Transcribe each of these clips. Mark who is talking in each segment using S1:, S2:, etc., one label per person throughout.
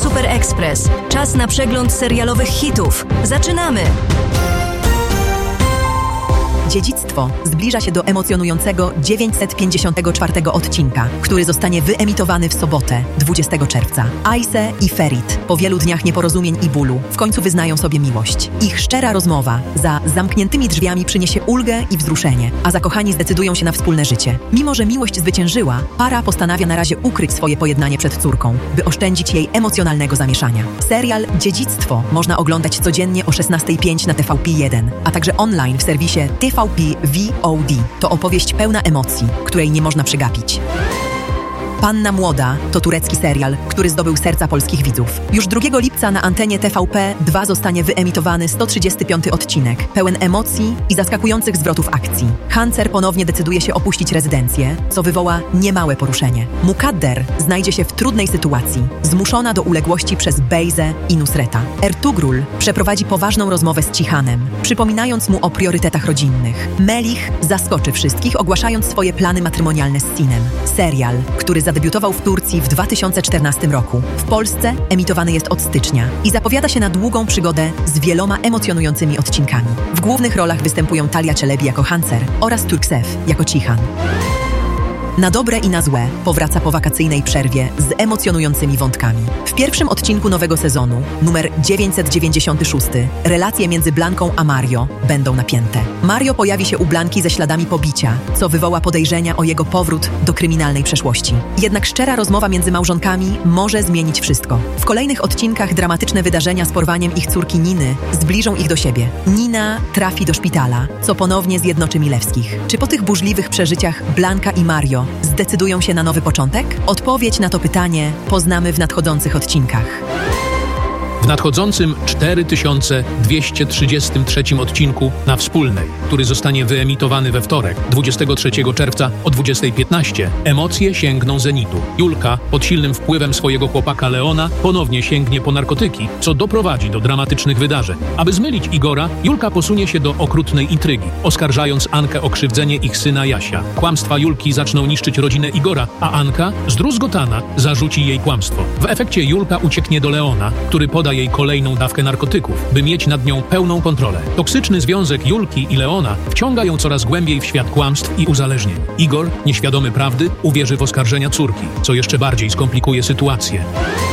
S1: Super Express. Czas na przegląd serialowych hitów. Zaczynamy!
S2: Dziedzictwo zbliża się do emocjonującego 954 odcinka, który zostanie wyemitowany w sobotę, 20 czerwca. Aise i Ferit, po wielu dniach nieporozumień i bólu, w końcu wyznają sobie miłość. Ich szczera rozmowa za zamkniętymi drzwiami przyniesie ulgę i wzruszenie, a zakochani zdecydują się na wspólne życie. Mimo że miłość zwyciężyła, para postanawia na razie ukryć swoje pojednanie przed córką, by oszczędzić jej emocjonalnego zamieszania. Serial Dziedzictwo można oglądać codziennie o 16:05 na TVP1, a także online w serwisie TVP VOD. To opowieść pełna emocji, której nie można przegapić. Panna Młoda to turecki serial, który zdobył serca polskich widzów. Już 2 lipca na antenie TVP2 zostanie wyemitowany 135 odcinek, pełen emocji i zaskakujących zwrotów akcji. Hancer ponownie decyduje się opuścić rezydencję, co wywoła niemałe poruszenie. Mukadder znajdzie się w trudnej sytuacji, zmuszona do uległości przez Bejzę i Nusreta. Ertugrul przeprowadzi poważną rozmowę z Cihanem, przypominając mu o priorytetach rodzinnych. Melich zaskoczy wszystkich, ogłaszając swoje plany matrymonialne z Sinem. Serial, który zadebiutował w Turcji w 2014 roku. W Polsce emitowany jest od stycznia i zapowiada się na długą przygodę z wieloma emocjonującymi odcinkami. W głównych rolach występują Talia Çelebi jako Hancer oraz Turksev jako Cihan. Na dobre i na złe powraca po wakacyjnej przerwie z emocjonującymi wątkami. W pierwszym odcinku nowego sezonu, numer 996, relacje między Blanką a Mario będą napięte. Mario pojawi się u Blanki ze śladami pobicia, co wywoła podejrzenia o jego powrót do kryminalnej przeszłości. Jednak szczera rozmowa między małżonkami może zmienić wszystko. W kolejnych odcinkach dramatyczne wydarzenia z porwaniem ich córki Niny zbliżą ich do siebie. Nina trafi do szpitala, co ponownie zjednoczy Milewskich. Czy po tych burzliwych przeżyciach Blanka i Mario zdecydują się na nowy początek? Odpowiedź na to pytanie poznamy w nadchodzących odcinkach.
S3: W nadchodzącym 4233 odcinku na Wspólnej, który zostanie wyemitowany we wtorek, 23 czerwca o 20:15, emocje sięgną zenitu. Julka, pod silnym wpływem swojego chłopaka Leona, ponownie sięgnie po narkotyki, co doprowadzi do dramatycznych wydarzeń. Aby zmylić Igora, Julka posunie się do okrutnej intrygi, oskarżając Ankę o krzywdzenie ich syna Jasia. Kłamstwa Julki zaczną niszczyć rodzinę Igora, a Anka, zdruzgotana, zarzuci jej kłamstwo. W efekcie Julka ucieknie do Leona, który poda jej kolejną dawkę narkotyków, by mieć nad nią pełną kontrolę. Toksyczny związek Julki i Leona wciąga ją coraz głębiej w świat kłamstw i uzależnień. Igor, nieświadomy prawdy, uwierzy w oskarżenia córki, co jeszcze bardziej skomplikuje sytuację.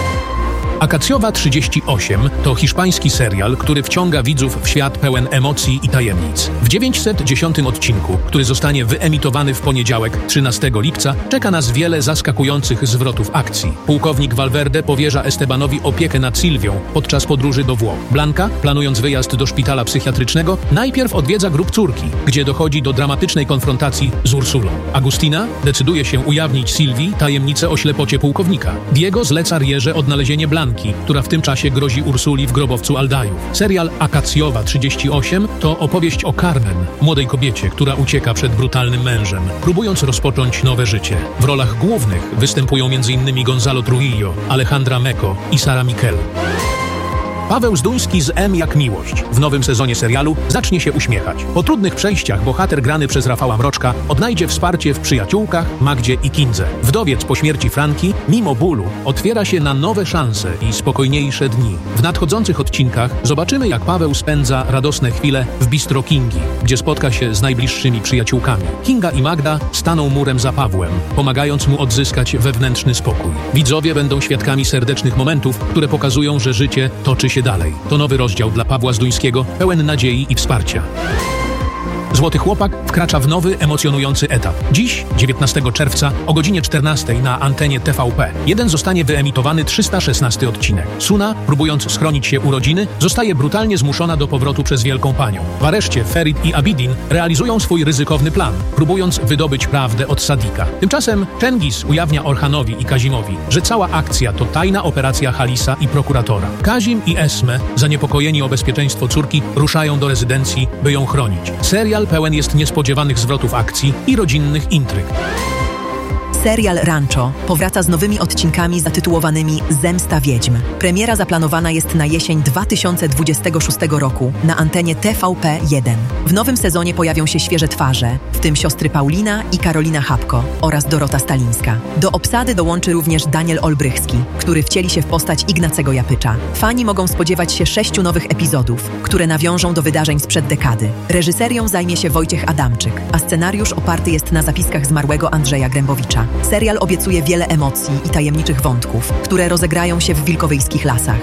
S3: Akacjowa 38 to hiszpański serial, który wciąga widzów w świat pełen emocji i tajemnic. W 910 odcinku, który zostanie wyemitowany w poniedziałek, 13 lipca, czeka nas wiele zaskakujących zwrotów akcji. Pułkownik Valverde powierza Estebanowi opiekę nad Sylwią podczas podróży do Włoch. Blanka, planując wyjazd do szpitala psychiatrycznego, najpierw odwiedza grób córki, gdzie dochodzi do dramatycznej konfrontacji z Ursulą. Agustina decyduje się ujawnić Sylwii tajemnicę o ślepocie pułkownika. Diego zleca Rierze odnalezienie Blanki, która w tym czasie grozi Ursuli w grobowcu Aldajów. Serial Akacjowa 38 to opowieść o Carmen, młodej kobiecie, która ucieka przed brutalnym mężem, próbując rozpocząć nowe życie. W rolach głównych występują m.in. Gonzalo Trujillo, Alejandra Meko i Sara Miquel. Paweł Zduński z M jak miłość w nowym sezonie serialu zacznie się uśmiechać. Po trudnych przejściach bohater grany przez Rafała Mroczka odnajdzie wsparcie w przyjaciółkach, Magdzie i Kindze. Wdowiec po śmierci Franki, mimo bólu, otwiera się na nowe szanse i spokojniejsze dni. W nadchodzących odcinkach zobaczymy, jak Paweł spędza radosne chwile w bistro Kingi, gdzie spotka się z najbliższymi przyjaciółkami. Kinga i Magda staną murem za Pawłem, pomagając mu odzyskać wewnętrzny spokój. Widzowie będą świadkami serdecznych momentów, które pokazują, że życie toczy się dalej. To nowy rozdział dla Pawła Zduńskiego, pełen nadziei i wsparcia. Złoty Chłopak wkracza w nowy, emocjonujący etap. Dziś, 19 czerwca, o godzinie 14 na antenie TVP1 zostanie wyemitowany 316 odcinek. Suna, próbując schronić się u rodziny, zostaje brutalnie zmuszona do powrotu przez Wielką Panią. W areszcie Ferit i Abidin realizują swój ryzykowny plan, próbując wydobyć prawdę od Sadika. Tymczasem Cengiz ujawnia Orhanowi i Kazimowi, że cała akcja to tajna operacja Halisa i prokuratora. Kazim i Esme, zaniepokojeni o bezpieczeństwo córki, ruszają do rezydencji, by ją chronić. Serial pełen jest niespodziewanych zwrotów akcji i rodzinnych intryg.
S2: Serial Rancho powraca z nowymi odcinkami zatytułowanymi Zemsta Wiedźm. Premiera zaplanowana jest na jesień 2026 roku na antenie TVP1. W nowym sezonie pojawią się świeże twarze, w tym siostry Paulina i Karolina Chapko oraz Dorota Stalińska. Do obsady dołączy również Daniel Olbrychski, który wcieli się w postać Ignacego Japycza. Fani mogą spodziewać się 6 nowych epizodów, które nawiążą do wydarzeń sprzed dekady. Reżyserią zajmie się Wojciech Adamczyk, a scenariusz oparty jest na zapiskach zmarłego Andrzeja Grębowicza. Serial obiecuje wiele emocji i tajemniczych wątków, które rozegrają się w wilkowyjskich lasach.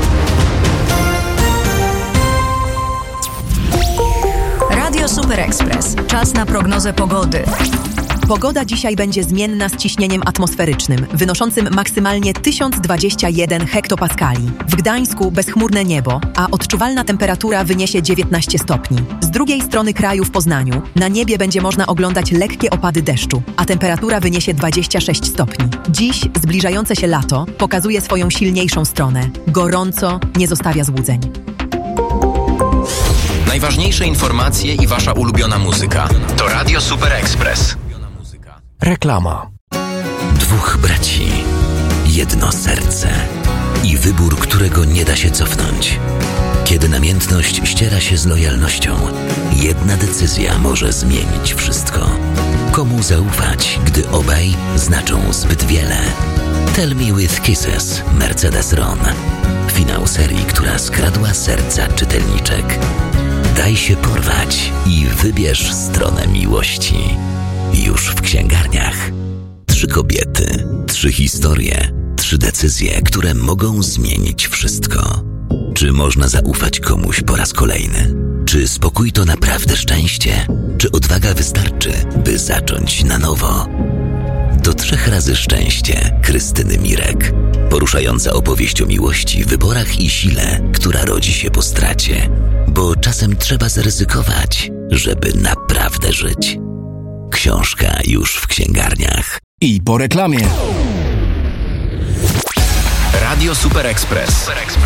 S1: Radio Super Express. Czas na prognozę pogody.
S2: Pogoda dzisiaj będzie zmienna z ciśnieniem atmosferycznym, wynoszącym maksymalnie 1021 hektopaskali. W Gdańsku bezchmurne niebo, a odczuwalna temperatura wyniesie 19 stopni. Z drugiej strony kraju w Poznaniu na niebie będzie można oglądać lekkie opady deszczu, a temperatura wyniesie 26 stopni. Dziś zbliżające się lato pokazuje swoją silniejszą stronę. Gorąco nie zostawia złudzeń.
S4: Najważniejsze informacje i wasza ulubiona muzyka to Radio Super Express.
S5: Reklama.
S6: Dwóch braci, jedno serce i wybór, którego nie da się cofnąć. Kiedy namiętność ściera się z lojalnością, jedna decyzja może zmienić wszystko. Komu zaufać, gdy obaj znaczą zbyt wiele? Tell Me With Kisses, Mercedes Ron. Finał serii, która skradła serca czytelniczek. Daj się porwać i wybierz stronę miłości. Już w księgarniach. 3 kobiety, 3 historie, 3 decyzje, które mogą zmienić wszystko. Czy można zaufać komuś po raz kolejny? Czy spokój to naprawdę szczęście? Czy odwaga wystarczy, by zacząć na nowo? Do 3 razy szczęście Krystyny Mirek. Poruszająca opowieść o miłości, wyborach i sile, która rodzi się po stracie. Bo czasem trzeba zaryzykować, żeby naprawdę żyć. Książka już w księgarniach.
S5: I po reklamie.
S4: Radio Super Express.